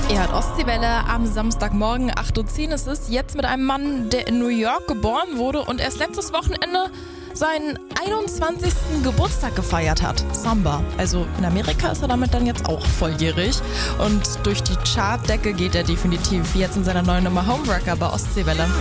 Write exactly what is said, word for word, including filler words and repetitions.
Ihr hört Ostseewelle am Samstagmorgen, acht Uhr zehn ist es, jetzt mit einem Mann, der in New York geboren wurde und erst letztes Wochenende seinen einundzwanzigsten Geburtstag gefeiert hat. Samba. Also in Amerika ist er damit dann jetzt auch volljährig. Und durch die Chartdecke geht er definitiv jetzt in seiner neuen Nummer Homewrecker bei Ostseewelle.